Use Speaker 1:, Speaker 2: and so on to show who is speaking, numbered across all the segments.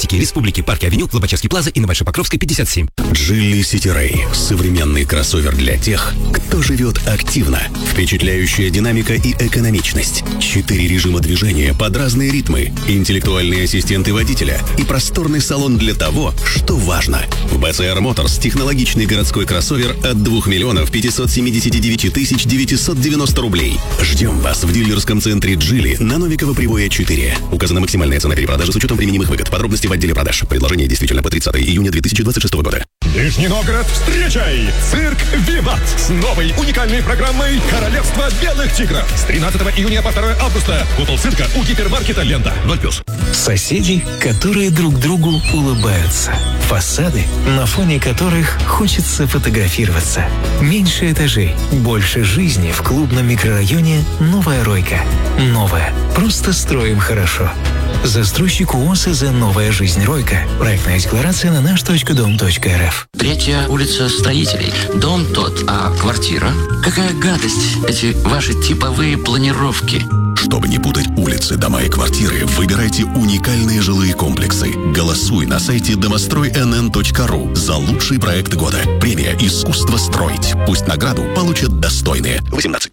Speaker 1: Атлантики, Республики, Парке Авеню, Лобачевский Плаза и на Большой Покровской 57.
Speaker 2: Geely City Ray – современный кроссовер для тех, кто живет активно. Впечатляющая динамика и экономичность. 4 режима движения под разные ритмы, интеллектуальные ассистенты водителя и просторный салон для того, что важно. В BCR Motors технологичный городской кроссовер от 2 579 990 рублей. Ждем вас в дилерском центре Geely на Новикова Привоя 4. Указана максимальная цена перепродажи с учетом применимых выгод. Подробности в отделе продаж. Предложение действительно по 30 июня 2026 года.
Speaker 3: Нижний Новгород, встречай! Цирк «Виват» с новой уникальной программой «Королевство белых тигров». С 13 июня по 2 августа. Купол цирка у гипермаркета «Лента». 0+.
Speaker 4: Соседи, которые друг другу улыбаются. Фасады, на фоне которых хочется фотографироваться. Меньше этажей, больше жизни в клубном микрорайоне «Новая Ройка». Новая. Просто строим хорошо. Застройщик ОСЗ «Новая жизнь Ройка». Проектная декларация на наш.дом.рф.
Speaker 5: 3-я улица Строителей. Дом тот, а квартира? Какая гадость, эти ваши типовые планировки.
Speaker 2: Чтобы не путать улицы, дома и квартиры, выбирайте уникальные жилые комплексы. Голосуй на сайте домостройнн.ру за лучший проект года. Премия «Искусство строить». Пусть награду получат достойные. 18+.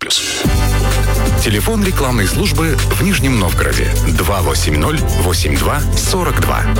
Speaker 6: Телефон рекламной службы в Нижнем Новгороде 280 82 42.